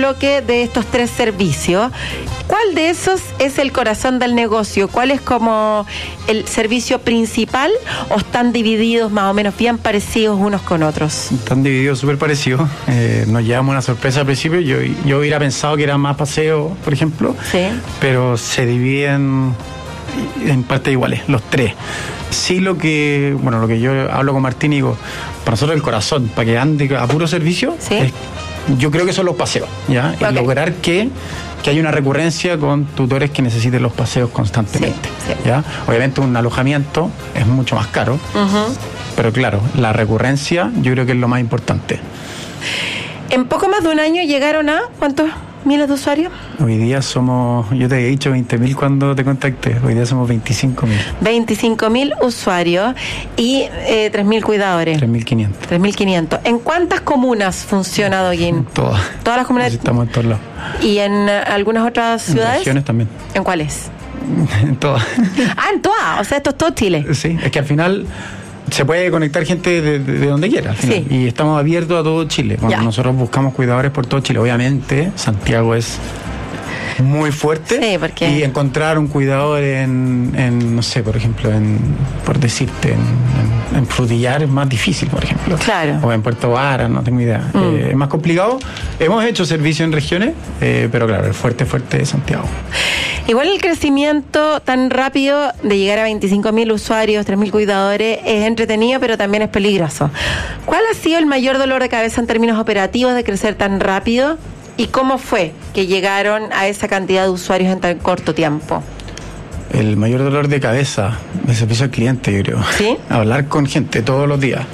bloque de estos 3 servicios. ¿Cuál de esos es el corazón del negocio? ¿Cuál es como el servicio principal o están divididos más o menos bien parecidos unos con otros? Están divididos súper parecidos. Nos llevamos una sorpresa al principio. Yo hubiera pensado que era más paseo, por ejemplo. Sí. Pero se dividen en partes iguales, los 3. Sí, lo que yo hablo con Martín y digo, para nosotros el corazón, para que ande a puro servicio, ¿sí? Yo creo que son los paseos, ¿ya? Okay. Y lograr que haya una recurrencia con tutores que necesiten los paseos constantemente, sí. ¿Ya? Obviamente un alojamiento es mucho más caro, pero claro, la recurrencia yo creo que es lo más importante. En poco más de un año llegaron a ¿cuántos miles de usuarios? Hoy día somos, yo te había dicho 20.000 cuando te contacté, hoy día somos 25.000. 25.000 usuarios y 3.000 cuidadores. 3.500. 3.500. ¿En cuántas comunas funciona Doguín? Todas. ¿Todas las comunas? Estamos en todos lados. ¿Y en algunas otras ciudades? En regiones también. ¿En cuáles? En todas. En todas. O sea, esto es todo Chile. Sí, es que al final se puede conectar gente de donde quiera al final. Sí. Y estamos abiertos a todo Chile. Cuando nosotros buscamos cuidadores por todo Chile, obviamente Santiago es muy fuerte, sí, porque... y encontrar un cuidador en no sé, por ejemplo, por decirte, en Frutillar es más difícil, por ejemplo. Claro. O en Puerto Varas, no tengo idea. Es más complicado. Hemos hecho servicio en regiones, pero claro, el fuerte es Santiago. Igual el crecimiento tan rápido de llegar a 25.000 usuarios, 3.000 cuidadores, es entretenido, pero también es peligroso. ¿Cuál ha sido el mayor dolor de cabeza en términos operativos de crecer tan rápido? ¿Y cómo fue que llegaron a esa cantidad de usuarios en tan corto tiempo? El mayor dolor de cabeza, el servicio al cliente, yo creo. ¿Sí? Hablar con gente todos los días.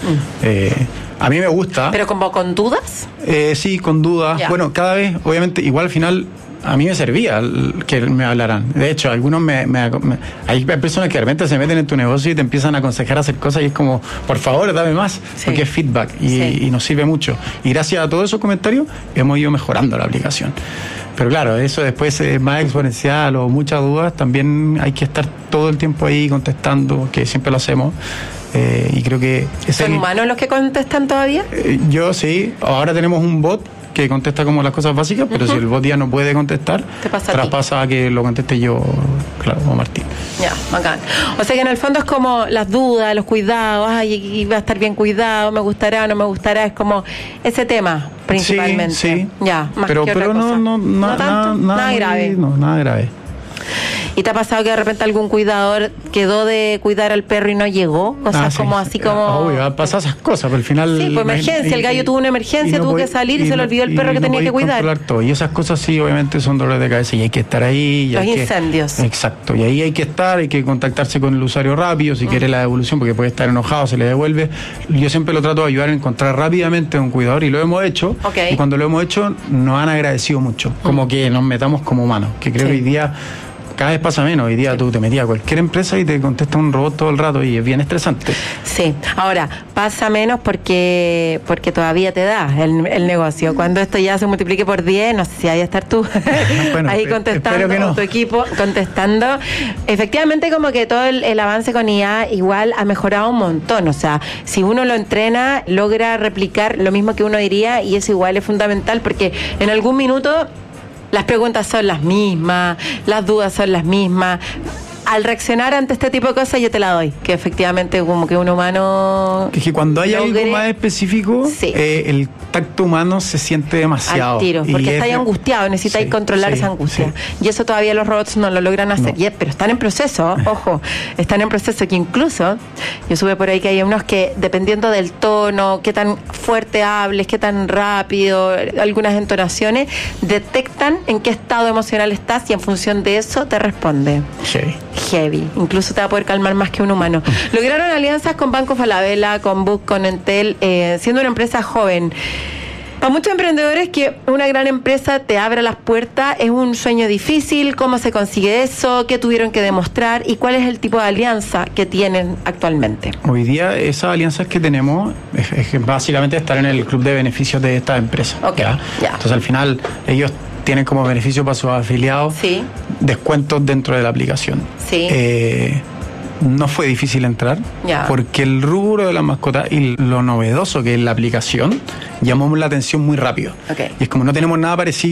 A mí me gusta. ¿Pero como con dudas? Sí, con dudas. Ya. Bueno, cada vez, obviamente, igual al final a mí me servía que me hablaran. De hecho, algunos hay personas que de repente se meten en tu negocio y te empiezan a aconsejar a hacer cosas y es como, por favor, dame más, porque es feedback y nos sirve mucho. Y gracias a todos esos comentarios hemos ido mejorando la aplicación. Pero claro, eso después es más exponencial o muchas dudas, también hay que estar todo el tiempo ahí contestando, que siempre lo hacemos. Y creo que... ¿Son humanos los que contestan todavía? Yo sí, ahora tenemos un bot que contesta como las cosas básicas, pero si el bot ya no puede contestar, traspasa a que lo conteste yo, claro, o Martín. Ya, bacán. O sea que en el fondo es como las dudas, los cuidados, y va a estar bien cuidado, me gustará, no me gustará, es como ese tema principalmente. Sí. Ya, más pero, que otra pero cosa. Nada grave. No, nada grave. ¿Y te ha pasado que de repente algún cuidador quedó de cuidar al perro y no llegó? Cosas como así como... Obvio, pasan esas cosas, pero al final... Sí, pues emergencia, el gallo tuvo una emergencia, tuvo que salir y se le olvidó el perro que tenía que cuidar. Todo. Y esas cosas sí, obviamente son dolores de cabeza y hay que estar ahí. Los incendios. Exacto, y ahí hay que estar, hay que contactarse con el usuario rápido, si quiere la devolución, porque puede estar enojado, se le devuelve. Yo siempre lo trato de ayudar a encontrar rápidamente a un cuidador y lo hemos hecho. Y cuando lo hemos hecho nos han agradecido mucho, como que nos metamos como humanos, que creo que hoy día... Cada vez pasa menos. Hoy día tú te metías a cualquier empresa y te contesta un robot todo el rato y es bien estresante. Sí, ahora pasa menos porque todavía te da el negocio. Cuando esto ya se multiplique por 10, no sé si ahí a estar tú bueno, ahí contestando, que no. Tu equipo contestando. Efectivamente, como que todo el avance con IA igual ha mejorado un montón. O sea, si uno lo entrena, logra replicar lo mismo que uno diría y eso igual es fundamental porque en algún minuto las preguntas son las mismas, las dudas son las mismas. Al reaccionar ante este tipo de cosas yo te la doy, que efectivamente como que un humano... Es que cuando hay algo más específico, el tacto humano se siente demasiado. Al tiro, porque estáis angustiado, necesitáis controlar esa angustia. Y eso todavía los robots no lo logran hacer. No. Pero están en proceso, ojo, están en proceso que incluso, yo supe por ahí que hay unos que dependiendo del tono, qué tan fuerte hables, qué tan rápido, algunas entonaciones, detectan en qué estado emocional estás y en función de eso te responde. Heavy, incluso te va a poder calmar más que un humano. Lograron alianzas con Banco Falabella, con Book, con Entel, siendo una empresa joven. Para muchos emprendedores que una gran empresa te abra las puertas es un sueño difícil. ¿Cómo se consigue eso? ¿Qué tuvieron que demostrar? ¿Y cuál es el tipo de alianza que tienen actualmente? Hoy día esas alianzas que tenemos es básicamente estar en el club de beneficios de esta empresa. Ya. Entonces al final ellos tienen como beneficio para sus afiliados descuentos dentro de la aplicación. No fue difícil entrar porque el rubro de la mascota y lo novedoso que es la aplicación llamó la atención muy rápido. Y es como no tenemos nada parecido